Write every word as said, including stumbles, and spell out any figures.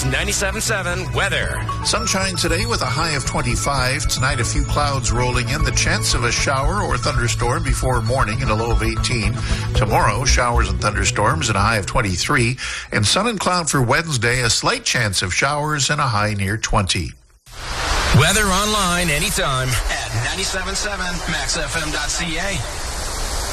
News ninety-seven point seven weather. Sunshine today with a high of twenty-five. Tonight, a few clouds rolling in. The chance of a shower or thunderstorm before morning and a low of eighteen. Tomorrow, showers and thunderstorms and a high of twenty-three. And sun and cloud for Wednesday, a slight chance of showers and a high near twenty. Weather online anytime at ninety-seven point seven max f m dot c a.